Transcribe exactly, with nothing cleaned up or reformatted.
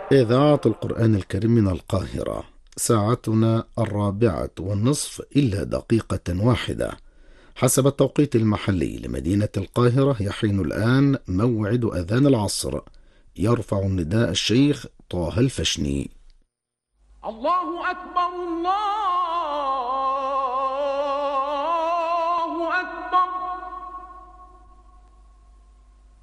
إذاعة القرآن الكريم من القاهرة، ساعتنا الرابعة والنصف إلا دقيقة واحدة حسب التوقيت المحلي لمدينة القاهرة. يحين الآن موعد أذان العصر. يرفع النداء الشيخ طه الفشني. الله أكبر الله